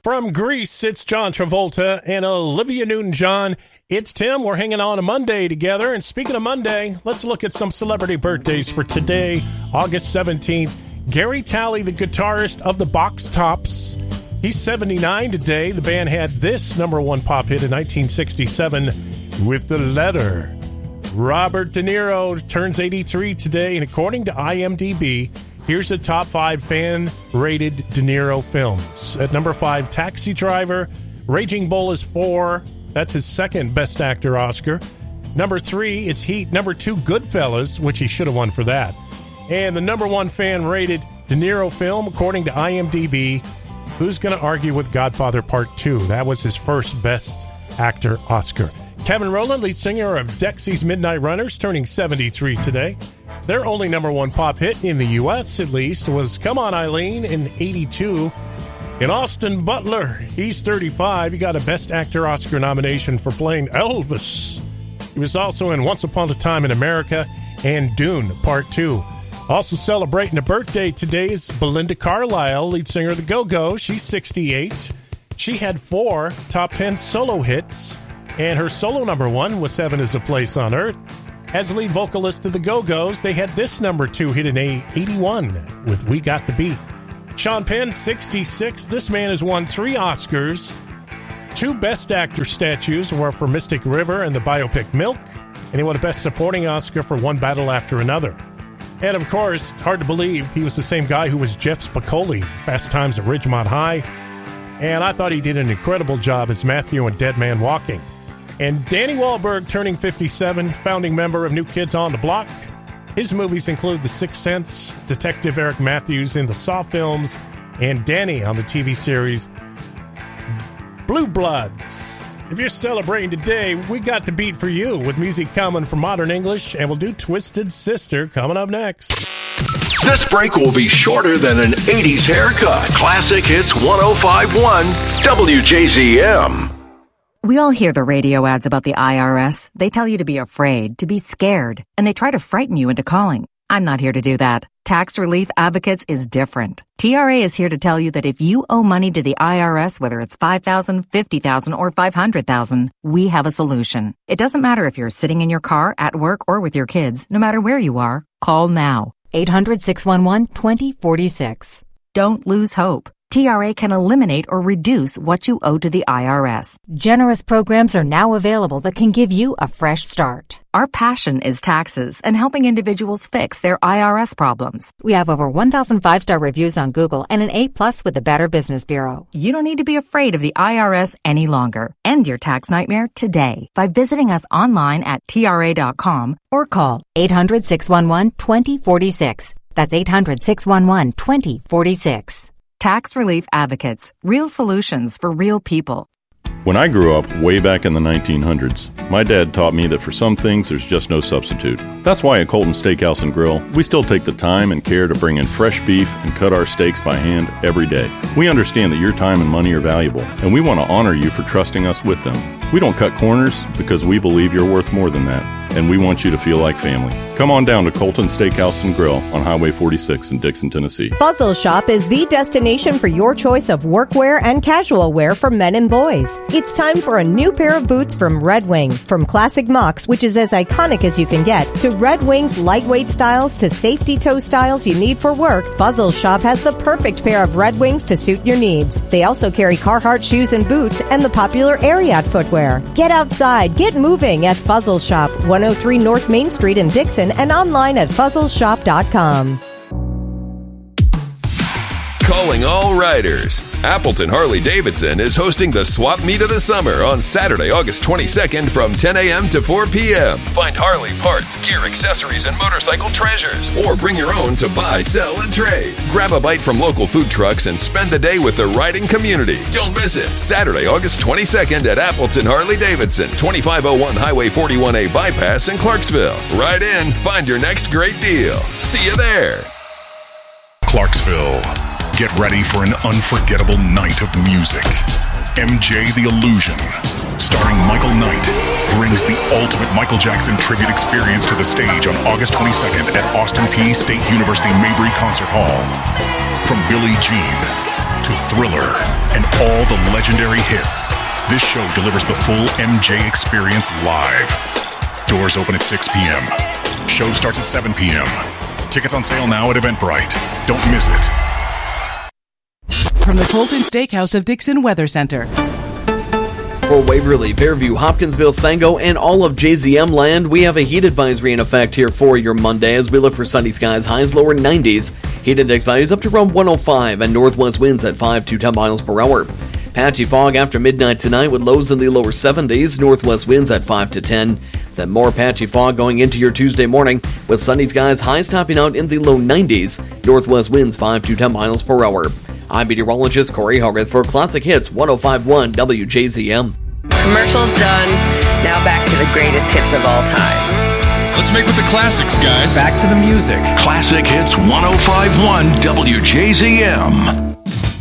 From Greece, it's John Travolta and Olivia Newton-John. It's Tim. We're hanging on a Monday together. And speaking of Monday, let's look at some celebrity birthdays for today, August 17th. Gary Talley, the guitarist of the Box Tops. He's 79 today. The band had this number one pop hit in 1967 with The Letter. Robert De Niro turns 83 today, and according to IMDb, here's the top 5 fan-rated De Niro films. At number 5, Taxi Driver. Raging Bull is 4. That's his second Best Actor Oscar. Number 3 is Heat. Number 2, Goodfellas, which he should have won for that. And the number 1 fan-rated De Niro film, according to IMDb, who's going to argue with Godfather Part 2? That was his first Best Actor Oscar. Kevin Rowland, lead singer of Dexy's Midnight Runners, turning 73 today. Their only number 1 pop hit in the U.S., at least, was Come On Eileen in 82. And Austin Butler, he's 35. He got a Best Actor Oscar nomination for playing Elvis. He was also in Once Upon a Time in America and Dune Part 2. Also celebrating a birthday today is Belinda Carlisle, lead singer of the Go-Go. She's 68. She had 4 top 10 solo hits, and her solo number 1 was Heaven is a Place on Earth. As lead vocalist of the Go-Go's, they had this number 2 hit in 81 with We Got the Beat. Sean Penn, 66. This man has won 3 Oscars. 2 Best Actor statues were for Mystic River and the biopic Milk, and he won a Best Supporting Oscar for One Battle After Another. And of course, hard to believe, he was the same guy who was Jeff Spicoli, Fast Times at Ridgemont High. And I thought he did an incredible job as Matthew in Dead Man Walking. And Danny Wahlberg, turning 57, founding member of New Kids on the Block. His movies include The Sixth Sense, Detective Eric Matthews in the Saw films, and Danny on the TV series Blue Bloods. If you're celebrating today, we got the beat for you with music coming from Modern English, and we'll do Twisted Sister coming up next. This break will be shorter than an 80s haircut. Classic Hits 105.1 WJZM. We all hear the radio ads about the IRS. They tell you to be afraid, to be scared, and they try to frighten you into calling. I'm not here to do that. Tax Relief Advocates is different. TRA is here to tell you that if you owe money to the IRS, whether it's $5,000, $50,000, or $500,000, we have a solution. It doesn't matter if you're sitting in your car, at work, or with your kids. No matter where you are, call now. 800-611-2046. Don't lose hope. TRA can eliminate or reduce what you owe to the IRS. Generous programs are now available that can give you a fresh start. Our passion is taxes and helping individuals fix their IRS problems. We have over 1,000 5-star reviews on Google and an A+ with the Better Business Bureau. You don't need to be afraid of the IRS any longer. End your tax nightmare today by visiting us online at TRA.com or call 800-611-2046. That's 800-611-2046. Tax Relief Advocates. Real solutions for real people. When I grew up, way back in the 1900s, my dad taught me that for some things, there's just no substitute. That's why at Colton Steakhouse and Grill, we still take the time and care to bring in fresh beef and cut our steaks by hand every day. We understand that your time and money are valuable, and we want to honor you for trusting us with them. We don't cut corners because we believe you're worth more than that, and we want you to feel like family. Come on down to Colton Steakhouse and Grill on Highway 46 in Dixon, Tennessee. Fuzzle Shop is the destination for your choice of workwear and casual wear for men and boys. It's time for a new pair of boots from Red Wing. From classic mocks, which is as iconic as you can get, to Red Wing's lightweight styles to safety toe styles you need for work, Fuzzle Shop has the perfect pair of Red Wings to suit your needs. They also carry Carhartt shoes and boots and the popular Ariat footwear. Get outside, get moving at Fuzzle Shop, 103 North Main Street in Dixon, and online at fuzzleshop.com. Calling all riders. Appleton Harley-Davidson is hosting the Swap Meet of the Summer on Saturday, August 22nd from 10 a.m. to 4 p.m. Find Harley parts, gear, accessories, and motorcycle treasures. Or bring your own to buy, sell, and trade. Grab a bite from local food trucks and spend the day with the riding community. Don't miss it. Saturday, August 22nd at Appleton Harley-Davidson, 2501 Highway 41A Bypass in Clarksville. Ride in, find your next great deal. See you there. Clarksville. Get ready for an unforgettable night of music. MJ the Illusion, starring Michael Knight, brings the ultimate Michael Jackson tribute experience to the stage on August 22nd at Austin Peay State University Mabry Concert Hall. From Billie Jean to Thriller, and all the legendary hits. This show delivers the full MJ experience live. Doors open at 6 p.m. Show starts at 7 p.m. Tickets on sale now at Eventbrite. Don't miss it. From the Colton Steakhouse of Dixon Weather Center. For Waverly, Fairview, Hopkinsville, Sango, and all of JZM land, we have a heat advisory in effect here for your Monday as we look for sunny skies, highs lower 90s. Heat index values up to around 105 and northwest winds at 5 to 10 miles per hour. Patchy fog after midnight tonight with lows in the lower 70s, northwest winds at 5 to 10. Then more patchy fog going into your Tuesday morning with sunny skies, highs topping out in the low 90s, northwest winds 5 to 10 miles per hour. I'm meteorologist Corey Hogarth for Classic Hits 105.1 WJZM. Commercial's done. Now back to the greatest hits of all time. Let's make with the classics, guys. Back to the music. Classic Hits 105.1 WJZM.